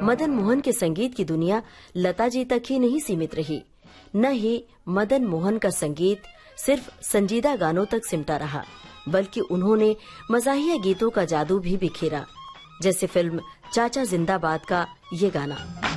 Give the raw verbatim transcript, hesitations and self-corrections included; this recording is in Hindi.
मदन मोहन के संगीत की दुनिया लता जी तक ही नहीं सीमित रही, न ही मदन मोहन का संगीत सिर्फ संजीदा गानों तक सिमटा रहा, बल्कि उन्होंने मज़ाहिया गीतों का जादू भी बिखेरा, जैसे फिल्म चाचा जिंदाबाद का ये गाना।